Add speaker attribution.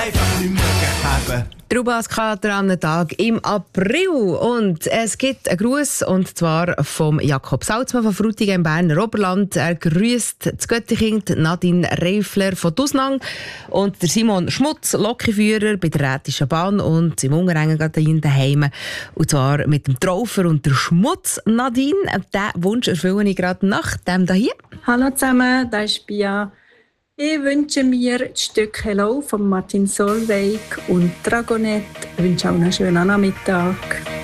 Speaker 1: einfach nicht mehr haben.
Speaker 2: Der Rubas-Kater an einem Tag im April. Und es gibt einen Gruß, und zwar vom Jakob Salzmann von Frutigen im Berner Oberland. Er grüßt das Göttikind, Nadine Reifler von Dusnang und der Simon Schmutz, Lokführer bei der Rätischen Bahn und im Unterengen gerade daheim. Und zwar mit dem Traufer und der Schmutz, Nadine. Diesen Wunsch erfülle ich gerade nach dem hier.
Speaker 3: Hallo zusammen, das ist Bia. Ich wünsche mir das Stück «Hello» von Martin Solveig und Dragonette. Ich wünsche auch einen schönen Nachmittag.